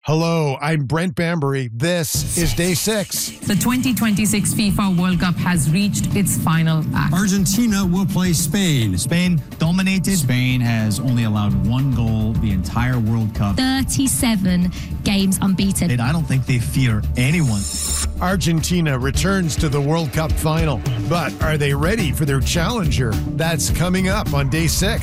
Hello, I'm Brent Bambury. This is Day 6. The 2026 FIFA World Cup has reached its final act. Argentina will play Spain. Spain dominated. Spain has only allowed one goal the entire World Cup. 37 games unbeaten. And I don't think they fear anyone. Argentina returns to the World Cup final. But are they ready for their challenger? That's coming up on Day 6.